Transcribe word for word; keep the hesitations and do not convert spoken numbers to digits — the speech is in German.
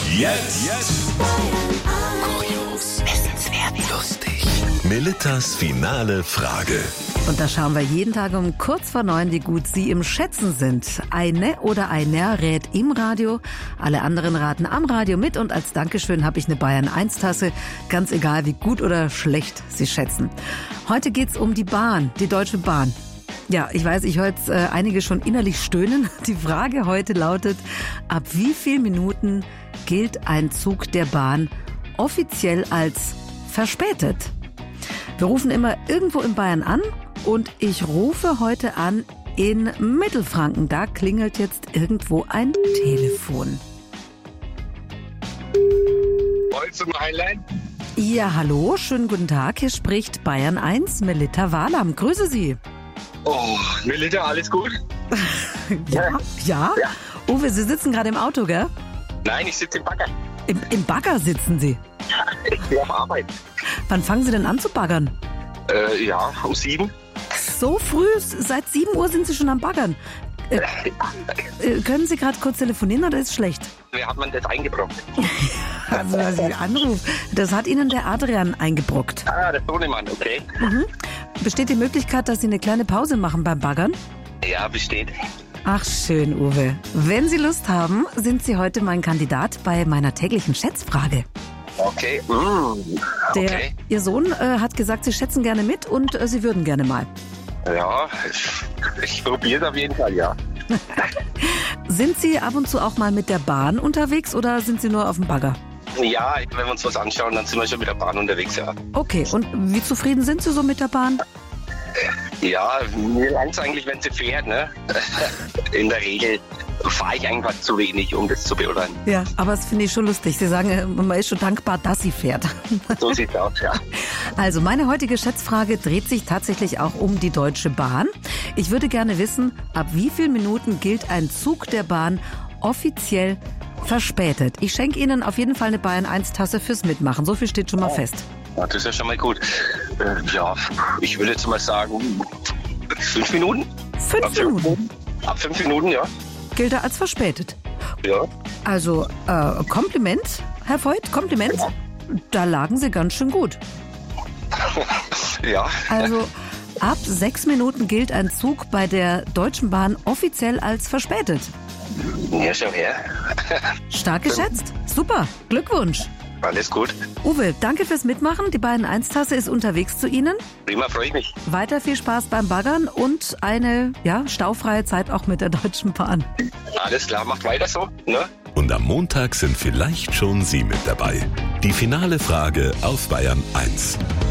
jetzt, jetzt. Kurios, wissenswert, lustig. Melittas finale Frage. Und da schauen wir jeden Tag um kurz vor neun, wie gut Sie im Schätzen sind. Eine oder einer rät im Radio, alle anderen raten am Radio mit. Und als Dankeschön habe ich eine Bayern eins Tasse, ganz egal wie gut oder schlecht Sie schätzen. Heute geht's um die Bahn, die Deutsche Bahn. Ja, ich weiß, ich höre jetzt äh, einige schon innerlich stöhnen. Die Frage heute lautet, ab wie vielen Minuten gilt ein Zug der Bahn offiziell als verspätet? Wir rufen immer irgendwo in Bayern an und ich rufe heute an in Mittelfranken. Da klingelt jetzt irgendwo ein Telefon. Bolzen Highland? Ja, hallo, schönen guten Tag. Hier spricht Bayern eins, Melitta Wahlam. Grüße Sie. Oh, Melitta, alles gut? ja, ja, ja. Uwe, Sie sitzen gerade im Auto, gell? Nein, ich sitze im Bagger. Im, Im Bagger sitzen Sie? Ich bin auf Arbeit. Wann fangen Sie denn an zu baggern? Äh, ja, um sieben. So früh? Seit sieben Uhr sind Sie schon am Baggern. Äh, äh, können Sie gerade kurz telefonieren oder ist es schlecht? Wer hat man das eingebrockt? Also, was ich anrufe, das hat Ihnen der Adrian eingebrockt. Ah, der Sohnemann, okay. Mhm. Besteht die Möglichkeit, dass Sie eine kleine Pause machen beim Baggern? Ja, besteht. Ach, schön, Uwe. Wenn Sie Lust haben, sind Sie heute mein Kandidat bei meiner täglichen Schätzfrage. Okay. Mm, der, okay. Ihr Sohn äh, hat gesagt, Sie schätzen gerne mit und äh, Sie würden gerne mal. Ja, ich, ich probiere es auf jeden Fall, ja. Sind Sie ab und zu auch mal mit der Bahn unterwegs oder sind Sie nur auf dem Bagger? Ja, wenn wir uns was anschauen, dann sind wir schon mit der Bahn unterwegs, ja. Okay, und wie zufrieden sind Sie so mit der Bahn? Ja, mir langt's eigentlich, wenn sie fährt, ne? In der Regel fahre ich einfach zu wenig, um das zu beurteilen. Ja, aber das finde ich schon lustig. Sie sagen, man ist schon dankbar, dass sie fährt. So sieht's aus, ja. Also meine heutige Schätzfrage dreht sich tatsächlich auch um die Deutsche Bahn. Ich würde gerne wissen, ab wie vielen Minuten gilt ein Zug der Bahn offiziell verspätet? Ich schenke Ihnen auf jeden Fall eine Bayern eins Tasse fürs Mitmachen. So viel steht schon mal fest. Ja, das ist ja schon mal gut. Äh, ja, ich würde jetzt mal sagen, fünf Minuten? Fünf ab Minuten? Minuten? Ab fünf Minuten, ja. Gilt er als verspätet? Ja. Also, äh, Kompliment, Herr Voigt, Kompliment. Ja. Da lagen Sie ganz schön gut. Ja. Also, ab sechs Minuten gilt ein Zug bei der Deutschen Bahn offiziell als verspätet. Ja, schau her. Stark geschätzt. Super. Glückwunsch. Alles gut. Uwe, danke fürs Mitmachen. Die Bayern eins Tasse ist unterwegs zu Ihnen. Prima, freue ich mich. Weiter viel Spaß beim Baggern und eine ja, staufreie Zeit auch mit der Deutschen Bahn. Alles klar, macht weiter so, ne? Und am Montag sind vielleicht schon Sie mit dabei. Die finale Frage auf Bayern eins.